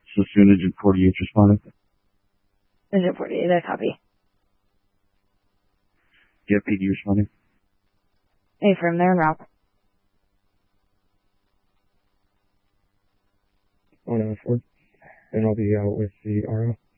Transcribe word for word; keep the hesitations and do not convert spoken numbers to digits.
So soon Agent forty-eight responding. Agent forty-eight, I copy. Yeah, P D responding. A-firm, they're en route. On uh, Ford, and I'll be out with the R O.